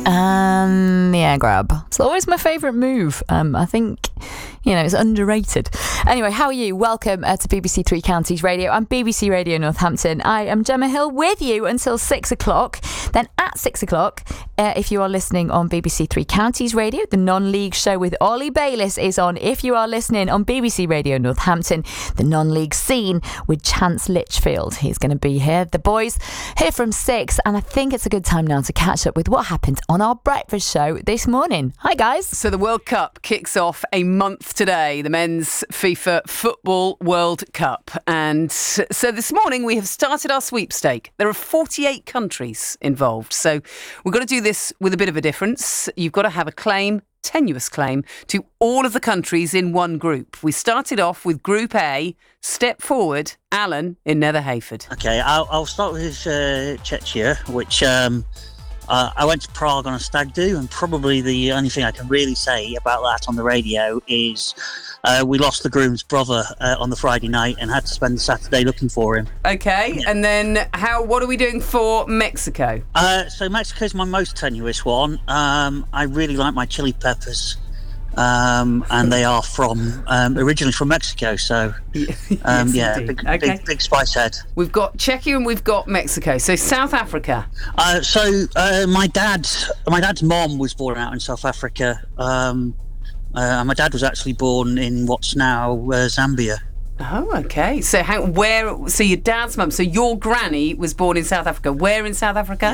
and the air grab. It's always my favourite move. I think, it's underrated. Anyway, how are you? Welcome to BBC Three Counties Radio and BBC Radio Northampton. I am Gemma Hill with you until 6 o'clock. Then at 6 o'clock, if you are listening on BBC Three Counties Radio, the non-league show with Ollie Bayliss is on. If you are listening on BBC Radio Northampton, the non-league scene with Chance Litchfield. He's going to be here. The boys here from 6, and I think it's a good time now to catch up with what happened on our breakfast show this morning. Hi, guys. So the World Cup kicks off a month today, the Men's FIFA Football World Cup. And so this morning we have started our sweepstake. There are 48 countries involved. So we've got to do this with a bit of a difference. You've got to have a claim, tenuous claim, to all of the countries in one group. We started off with Group A. Step forward, Alan in Nether Hayford. Okay, I'll start with Czechia, which I went to Prague on a stag do, and probably the only thing I can really say about that on the radio is we lost the groom's brother on the Friday night and had to spend the Saturday looking for him. Okay, and then what are we doing for Mexico? So Mexico's my most tenuous one. I really like my chili peppers. And they are originally from Mexico, so yes, big spice head. We've got Czechia and we've got Mexico. So South Africa. My dad's mom was born out in South Africa. And my dad was actually born in what's now Zambia. Oh, okay. So So your dad's mum. So your granny was born in South Africa. Where in South Africa?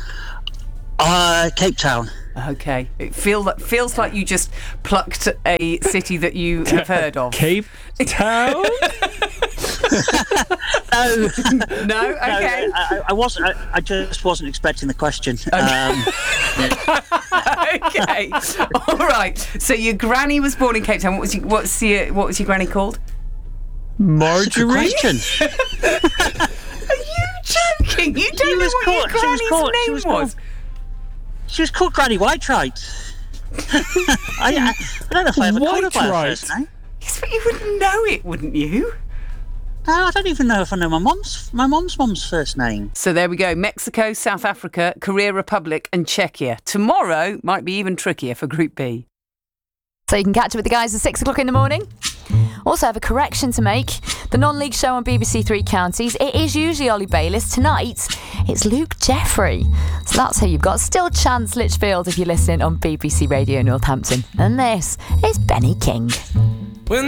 Cape Town. Okay. It feels like you just plucked a city that you have heard of. Cape Town? No? Okay. I wasn't. I just wasn't expecting the question. Okay. All right. So your granny was born in Cape Town. What was your granny called? Marjorie? Question. Are you joking? You don't know what your granny's name was? She was called Granny Whitewright. I don't know if I ever called her by her first name. Yes, but you would know it, wouldn't you? I don't even know if I know my mom's first name. So there we go. Mexico, South Africa, Korea Republic and Czechia. Tomorrow might be even trickier for Group B. So you can catch up with the guys at 6 o'clock in the morning. Also have a correction to make. The non-league show on BBC Three Counties, it is usually Ollie Bayliss. Tonight, it's Luke Jeffrey. So that's who you've got. Still Chance Litchfield if you're listening on BBC Radio Northampton. And this is Benny King.